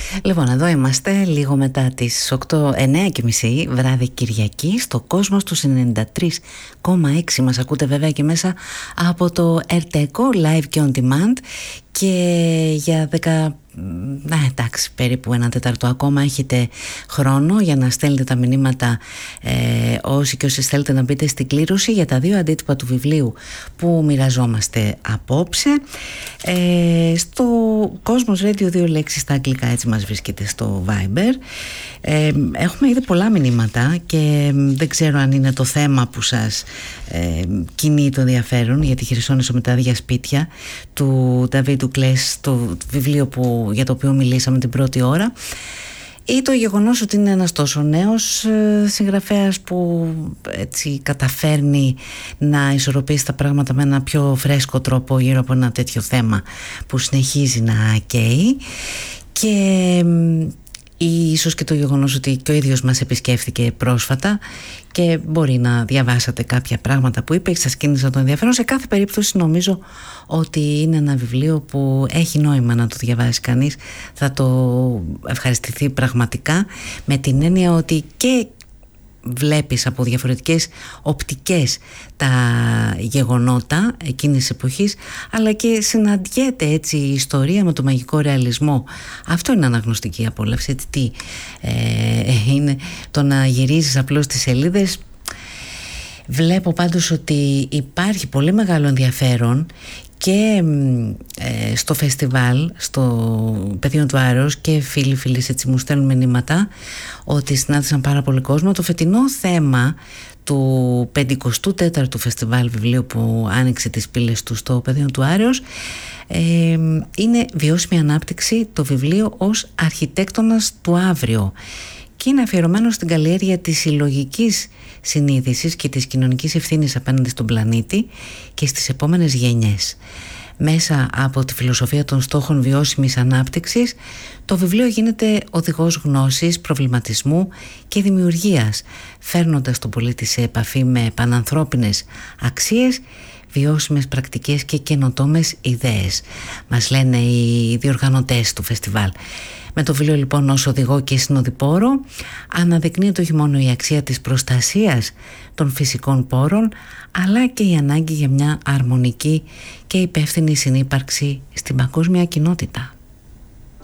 Λοιπόν, εδώ είμαστε λίγο μετά τις 9:30 βράδυ Κυριακή στο Κόσμος του 93,6. Μας ακούτε βέβαια και μέσα από το ΕΡΤΕΚΟ live και on demand, και για εντάξει, περίπου 1/4 ακόμα έχετε χρόνο για να στέλνετε τα μηνύματα, όσοι και όσοι θέλετε να μπείτε στην κλήρωση για τα 2 αντίτυπα του βιβλίου που μοιραζόμαστε απόψε. Στο Κόσμος Radio 2 λέξεις στα αγγλικά, έτσι μας βρίσκεται στο Viber. Έχουμε ήδη πολλά μηνύματα και δεν ξέρω αν είναι το θέμα που σας κινεί το ενδιαφέρον για τη Χερσόνησο με τα άδεια σπίτια του Νταβίτ Ντουκλές, το βιβλίο για το οποίο μιλήσαμε την πρώτη ώρα, ή το γεγονός ότι είναι ένας τόσο νέος συγγραφέας που έτσι καταφέρνει να ισορροπήσει τα πράγματα με ένα πιο φρέσκο τρόπο γύρω από ένα τέτοιο θέμα που συνεχίζει να καίει, και ίσως και το γεγονός ότι και ο ίδιος μας επισκέφθηκε πρόσφατα και μπορεί να διαβάσατε κάποια πράγματα που είπε και σας κίνησαν το ενδιαφέρον. Σε κάθε περίπτωση νομίζω ότι είναι ένα βιβλίο που έχει νόημα να το διαβάσει κανείς, θα το ευχαριστηθεί πραγματικά, με την έννοια ότι και βλέπεις από διαφορετικές οπτικές τα γεγονότα εκείνης της εποχής, αλλά και συναντιέται έτσι η ιστορία με το μαγικό ρεαλισμό. Αυτό είναι αναγνωστική απόλαυση. Τι είναι το να γυρίζεις απλώς τις σελίδες. Βλέπω πάντως ότι υπάρχει πολύ μεγάλο ενδιαφέρον και στο φεστιβάλ, στο Πεδίο του Άρεως, και φίλοι έτσι μου στέλνουν μηνύματα ότι συνάντησαν πάρα πολύ κόσμο. Το φετινό θέμα του 54ου φεστιβάλ βιβλίου που άνοιξε τις πύλες του στο Πεδίο του Άρεως είναι «Βιώσιμη ανάπτυξη, το βιβλίο ως αρχιτέκτονας του αύριο», και είναι αφιερωμένο στην καλλιέργεια της συλλογικής συνείδησης και της κοινωνικής ευθύνης απέναντι στον πλανήτη και στις επόμενες γενιές. Μέσα από τη φιλοσοφία των στόχων βιώσιμης ανάπτυξης, το βιβλίο γίνεται οδηγός γνώσης, προβληματισμού και δημιουργίας, φέρνοντας τον πολίτη σε επαφή με πανανθρώπινες αξίες, βιώσιμες πρακτικές και καινοτόμες ιδέες, μας λένε οι διοργανωτές του φεστιβάλ. Με το βιβλίο λοιπόν ως οδηγό και συνοδοιπόρο αναδεικνύεται όχι μόνο η αξία της προστασίας των φυσικών πόρων, αλλά και η ανάγκη για μια αρμονική και υπεύθυνη συνύπαρξη στην παγκόσμια κοινότητα.